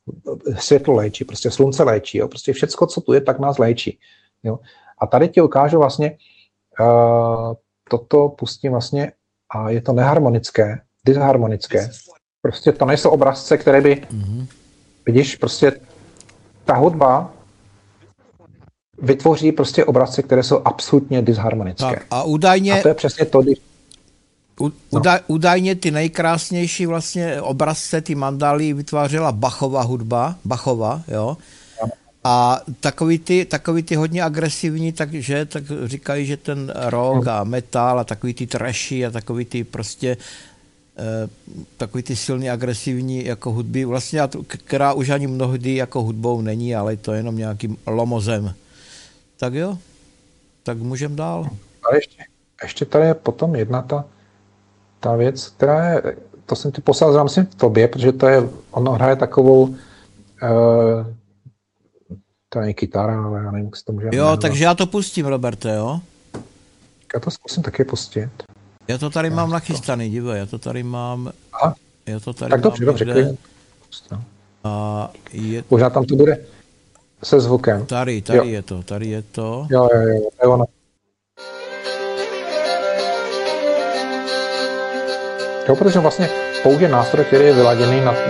světlo léčí, prostě slunce léčí, jo? Prostě všecko, co tu je, tak nás léčí. Jo? A tady ti ukážu vlastně, toto pustím vlastně a je to neharmonické, disharmonické. Prostě to nejsou obrazce, které by, vidíš, prostě ta hudba vytvoří prostě obrazce, které jsou absolutně disharmonické. Tak a údajně... A to je přesně to, když... Údajně ty nejkrásnější vlastně obrazce, ty mandály vytvářela Bachova hudba, jo. A takový ty hodně agresivní, tak říkají, že ten rock a metal a takový ty trashy a takový ty prostě takový ty silně agresivní jako hudby, vlastně, která už ani mnohdy jako hudbou není, ale to je jenom nějakým lomozem. Tak jo, tak můžeme dál. Ale ještě tady je potom jedna ta věc, která je, to jsem ti poslal, myslím, v tobě, protože ono hraje takovou, to není kytara, ale já nevím, jak se to může jmenovat. Takže já to pustím, Roberte, jo? Já to zkusím taky pustit. Já to tady mám nachystaný, dívej, já to tady mám. Aha. Já to tady tak mám dobře, někde. A možná tam to bude se zvukem. Tady je to. Jo, to je ono. Jo, protože vlastně použije nástroj, který je vyladěný na